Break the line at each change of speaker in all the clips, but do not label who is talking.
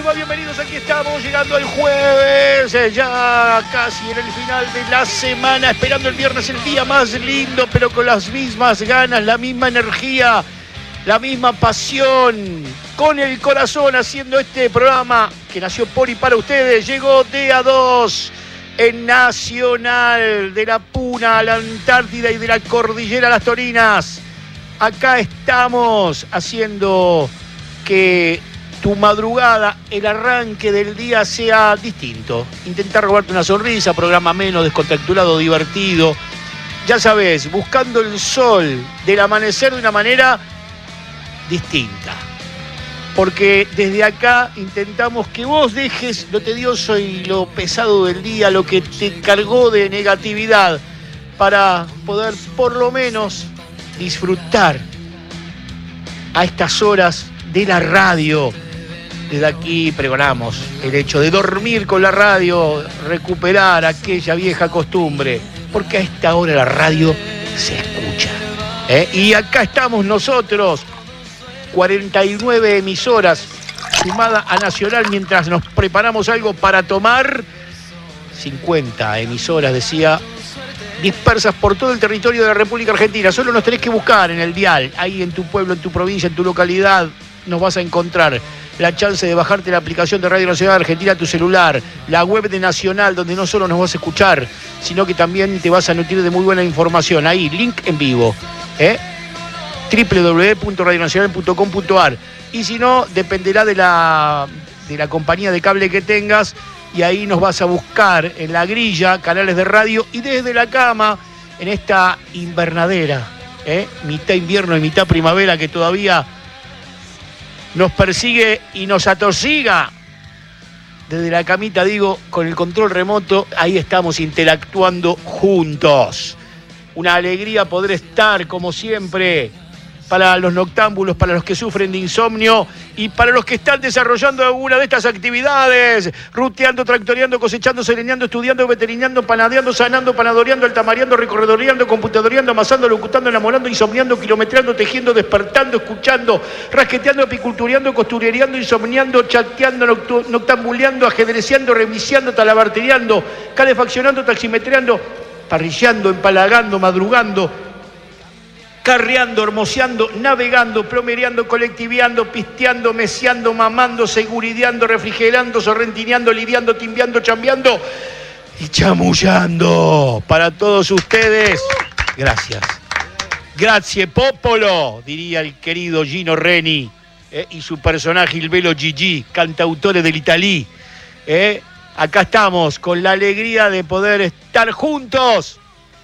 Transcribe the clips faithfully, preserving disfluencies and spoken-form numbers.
les va? Bienvenidos, aquí estamos, llegando el jueves, eh, ya casi en el final de la semana, esperando el viernes, el día más lindo, pero con las mismas ganas, la misma energía, la misma pasión, con el corazón haciendo este programa que nació por y para ustedes. Llegó D A dos en Nacional, de la Puna a la Antártida y de la Cordillera a las Torinas. Acá estamos haciendo que tu madrugada, el arranque del día sea distinto. Intentar robarte una sonrisa, programa menos descontracturado, divertido. Ya sabes, buscando el sol del amanecer de una manera distinta. Porque desde acá intentamos que vos dejes lo tedioso y lo pesado del día, lo que te cargó de negatividad, para poder por lo menos disfrutar a estas horas de la radio. Desde aquí pregonamos el hecho de dormir con la radio, recuperar aquella vieja costumbre, porque a esta hora la radio se escucha, ¿eh? Y acá estamos nosotros, cuarenta y nueve emisoras sumada a Nacional, mientras nos preparamos algo para tomar. cincuenta emisoras, decía, dispersas por todo el territorio de la República Argentina. Solo nos tenés que buscar en el dial, ahí en tu pueblo, en tu provincia, en tu localidad, nos vas a encontrar la chance de bajarte la aplicación de Radio Nacional Argentina a tu celular, la web de Nacional, donde no solo nos vas a escuchar, sino que también te vas a nutrir de muy buena información. Ahí, link en vivo, ¿eh? doble u doble u doble u punto radio nacional punto com punto a r. Y si no, dependerá de la, de la compañía de cable que tengas, y ahí nos vas a buscar en la grilla, canales de radio, y desde la cama, en esta invernadera, ¿eh? mitad invierno y mitad primavera, que todavía nos persigue y nos atosiga. Desde la camita, digo, con el control remoto, ahí estamos interactuando juntos. Una alegría poder estar, como siempre, para los noctámbulos, para los que sufren de insomnio y para los que están desarrollando alguna de estas actividades, ruteando, tractoreando, cosechando, sereñando, estudiando, veterinando, panadeando, sanando, panadoreando, altamarreando, recorredoreando, computadoreando, amasando, locutando, enamorando, insomniando, kilometreando, tejiendo, despertando, escuchando, rasqueteando, apicultureando, costurereando, insomniando, chateando, noctu- noctambuleando, ajedreceando, remisiando, talabartereando, calefaccionando, taximetreando, parrillando, empalagando, madrugando, carreando, hermoseando, navegando, plomereando, colectiveando, pisteando, meseando, mamando, segurideando, refrigerando, sorrentineando, lidiando, timbiando, chambeando y chamullando. Para todos ustedes, gracias. Grazie popolo, diría el querido Gino Reni, eh, y su personaje il velo Gigi, cantautore dell'Italie. Eh. Acá estamos con la alegría de poder estar juntos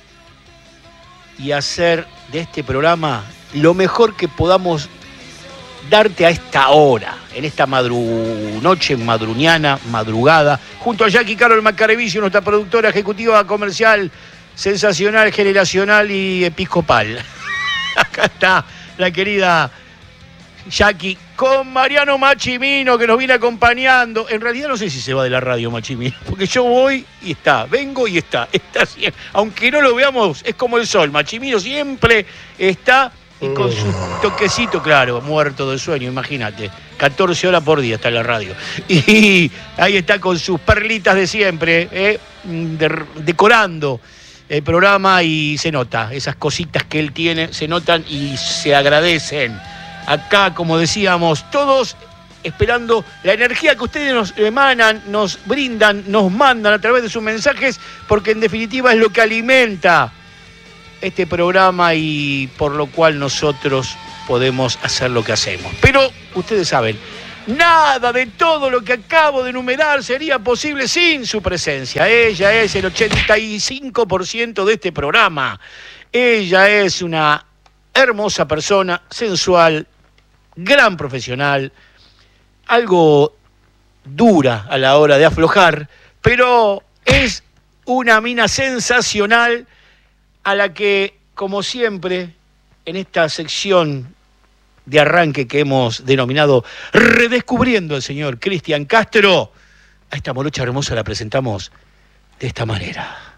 y hacer de este programa lo mejor que podamos darte a esta hora, en esta madru... noche madruniana, madrugada, junto a Jackie Carol Macarevicio, nuestra productora ejecutiva comercial, sensacional, generacional y episcopal. Acá está la querida Jackie, con Mariano Machimino, que nos viene acompañando. En realidad no sé si se va de la radio Machimino, porque yo voy y está, vengo y está, está siempre. Aunque no lo veamos, es como el sol. Machimino siempre está, y con su toquecito, claro, muerto de sueño, imagínate. catorce horas por día está en la radio. Y ahí está con sus perlitas de siempre, eh, de, decorando el programa, y se nota, esas cositas que él tiene, se notan y se agradecen. Acá, como decíamos, todos esperando la energía que ustedes nos emanan, nos brindan, nos mandan a través de sus mensajes, porque en definitiva es lo que alimenta este programa y por lo cual nosotros podemos hacer lo que hacemos. Pero ustedes saben, nada de todo lo que acabo de enumerar sería posible sin su presencia. Ella es el ochenta y cinco por ciento de este programa. Ella es una hermosa persona, sensual, gran profesional, algo dura a la hora de aflojar, pero es una mina sensacional a la que, como siempre, en esta sección de arranque que hemos denominado Redescubriendo al señor Cristian Castro, a esta morocha hermosa la presentamos de esta manera.